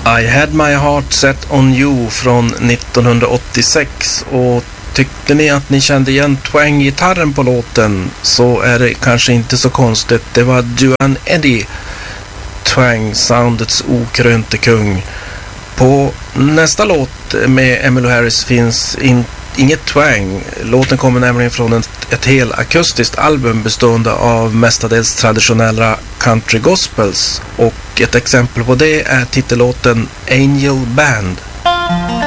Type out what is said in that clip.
I Had My Heart Set On You från 1986, och tyckte ni att ni kände igen twang-gitarren på låten så är det kanske inte så konstigt. Det var Duane Eddy, twang-soundets okrönte kung. På nästa låt med Emmylou Harris finns inget twang. Låten kommer nämligen från ett helt akustiskt album bestående av mestadels traditionella country gospels, och ett exempel på det är titellåten Angel Band.